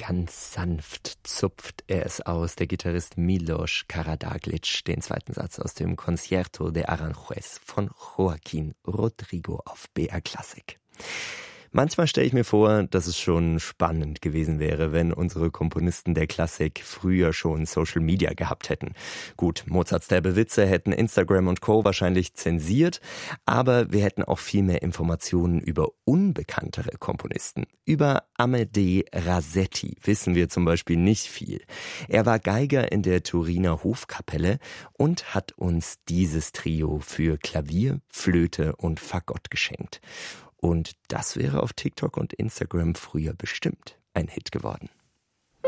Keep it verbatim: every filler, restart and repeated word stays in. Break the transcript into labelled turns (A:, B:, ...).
A: Ganz sanft zupft er es aus, der Gitarrist Milos Karađagić, den zweiten Satz aus dem Concierto de Aranjuez von Joaquín Rodrigo auf B R Classic. Manchmal stelle ich mir vor, dass es schon spannend gewesen wäre, wenn unsere Komponisten der Klassik früher schon Social Media gehabt hätten. Gut, Mozarts derbe Witze hätten Instagram und Co. wahrscheinlich zensiert, aber wir hätten auch viel mehr Informationen über unbekanntere Komponisten. Über Amédée Rasetti wissen wir zum Beispiel nicht viel. Er war Geiger in der Turiner Hofkapelle und hat uns dieses Trio für Klavier, Flöte und Fagott geschenkt. Und das wäre auf TikTok und Instagram früher bestimmt ein Hit geworden.